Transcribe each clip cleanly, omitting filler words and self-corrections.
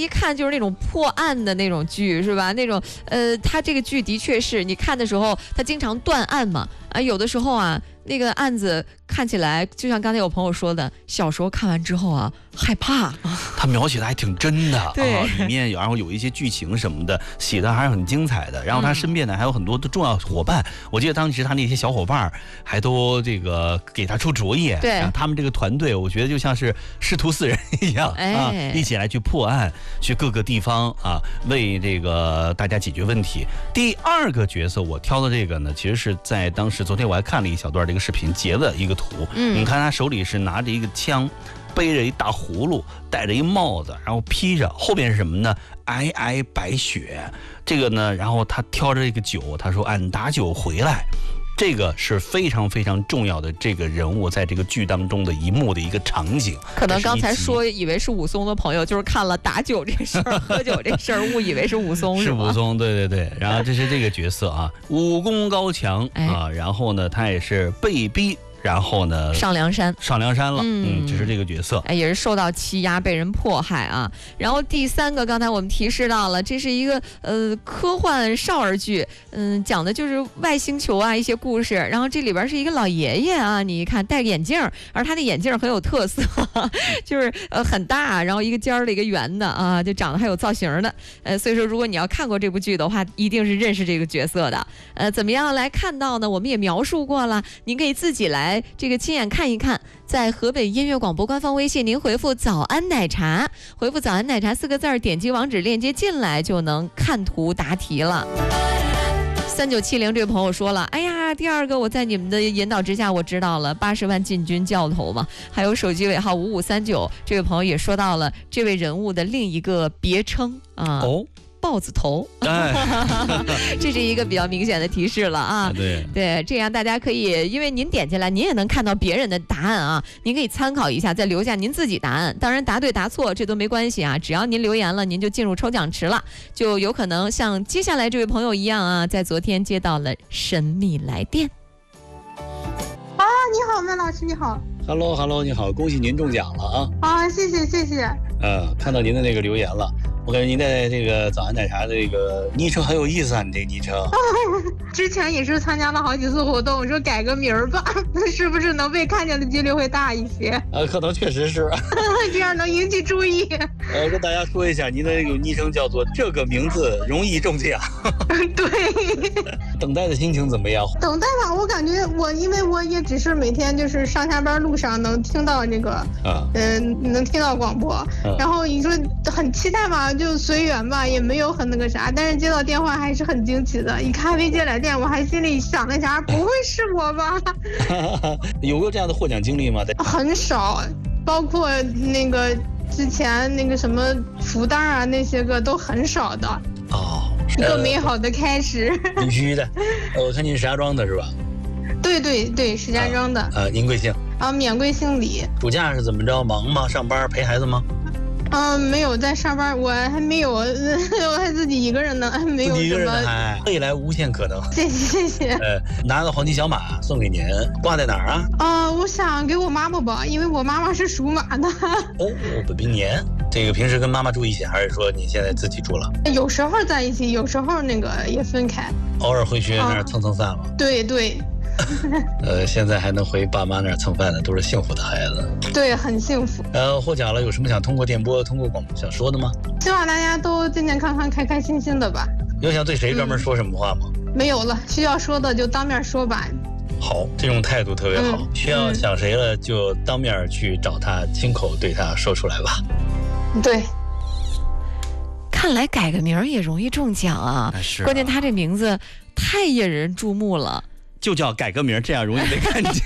一看就是那种破案的那种剧，是吧？那种他这个剧的确是你看的时候，他经常断案嘛，有的时候啊，那个案子看起来就像刚才有朋友说的，小时候看完之后啊，害怕。 他描写的还挺真的， 对， 里面然后有一些剧情什么的，写的还是很精彩的。然后他身边呢还有很多的重要伙伴，我记得当时他那些小伙伴还都这个给他出主意， 对， 他们这个团队，我觉得就像是师徒四人一样啊，一起来去破案，去各个地方啊，为这个大家解决问题。第二个角色我挑的这个呢，其实是在当时昨天我还看了一小段这个视频截的一个图，你看他手里是拿着一个枪，背着一大葫芦，戴着一帽子，然后披着，后边是什么呢？皑皑白雪。这个呢，然后他挑着这个酒，他说俺打酒回来。这个是非常非常重要的这个人物在这个剧当中的一幕的一个场景。 可能刚才说以为是武松的朋友，就是看了打酒这事儿、喝酒这事儿，误以为是武松， 是武松，对对对。然后这是这个角色啊，武功高强啊，然后呢，他也是被逼。然后呢， 上梁山了，这是这个角色， 也是受到欺压，被人迫害啊。然后第三个，刚才我们提示到了，这是一个科幻少儿剧，讲的就是外星球啊一些故事。然后这里边是一个老爷爷啊，你一看戴个眼镜，而他的眼镜很有特色，就是很大，然后一个尖儿的一个圆的啊，就长得还有造型的。所以说如果你要看过这部剧的话，一定是认识这个角色的。怎么样来看到呢？我们也描述过了，您可以自己来。这个亲眼看一看，在河北音乐广播官方微信，您回复早安奶茶，回复早安奶茶4个字，点击网址链接进来就能看图答题了。3970这位朋友说了，哎呀，第二个我在你们的引导之下我知道了，80万禁军教头嘛。还有手机尾号5539这位朋友也说到了这位人物的另一个别称啊。豹子头，这是一个比较明显的提示了啊。对，这样大家可以，因为您点进来，您也能看到别人的答案啊，您可以参考一下，再留下您自己答案。当然，答对答错这都没关系啊，只要您留言了，您就进入抽奖池了，就有可能像接下来这位朋友一样啊，在昨天接到了神秘来电。 啊，你好，麦老师，你好。 Hello， 你好，恭喜您中奖了啊！ 谢谢。 看到您的那个留言了。我感觉您在这个早安奶茶的这个昵称很有意思啊，你这个昵称。 之前也是参加了好几次活动，我说改个名儿吧，是不是能被看见的几率会大一些？ 可能确实是， 这样能引起注意。 跟大家说一下，您的这个昵称叫做这个名字容易中奖。 对。 等待的心情怎么样？ 等待吧，我感觉因为我也只是每天就是上下班路上能听到这个，能听到广播，然后你说很期待嘛，就随缘吧，也没有很那个啥，但是接到电话还是很惊奇的。一看未接来电，我还心里想那啥，不会是我吧？ 有过这样的获奖经历吗？ 很少，包括那个之前那个什么福袋啊那些个都很少的。一个美好的开始。 必须的。我看您石家庄的是吧？ 对，石家庄的。 您贵姓？ 免贵姓李。 暑假是怎么着？忙吗？上班陪孩子吗？ 没有在上班，我还没有，我还自己一个人呢，没有什么。 未来无限可能。 谢谢。 拿个黄金小马送给您，挂在哪儿啊？ 我想给我妈妈吧，因为我妈妈是属马的。 本命年。这个平时跟妈妈住一起，还是说你现在自己住了？ 有时候在一起，有时候那个也分开。 偶尔回去那儿蹭饭吗？ 对。 现在还能回爸妈那儿蹭饭的，都是幸福的孩子。 对，很幸福。 获奖了，有什么想通过电波、通过广播想说的吗？ 希望大家都健健康康、开开心心的吧。 有想对谁专门说什么话吗？ 没有了，需要说的就当面说吧。 好，这种态度特别好。需要想谁了，就当面去找他，亲口对他说出来吧。 对。 看来改个名儿也容易中奖啊！ 是， 关键他这名字太引人注目了。 就叫改个名，这样容易被看见。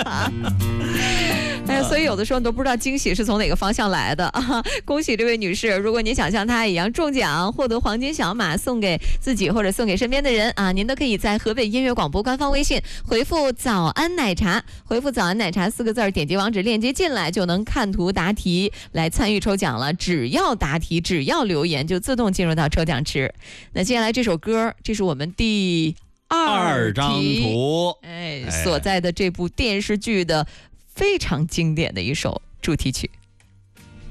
所以有的时候你都不知道惊喜是从哪个方向来的啊！恭喜这位女士，如果您想像她一样中奖，获得黄金小马送给自己或者送给身边的人啊，您都可以在河北音乐广播官方微信回复早安奶茶，回复早安奶茶4个字，点击网址链接进来就能看图答题来参与抽奖了。只要答题，只要留言，就自动进入到抽奖池。那接下来这首歌，这是我们第2 张图， 所在的这部电视剧的非常经典的一首主题曲。